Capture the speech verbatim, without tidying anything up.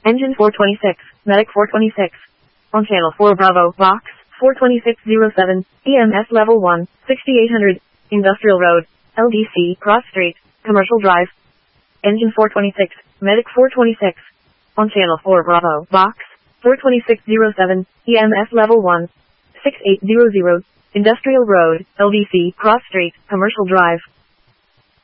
Engine four twenty-six, Medic four twenty-six. On channel four Bravo, box, four twenty-six oh seven, E M S level one, sixty-eight hundred, Industrial Road, L D C, Cross Street, Commercial Drive. Engine four twenty-six, Medic four twenty-six. On channel four Bravo, box, four twenty-six oh seven, E M S level one, sixty-eight hundred, Industrial Road, L D C, Cross Street, Commercial Drive.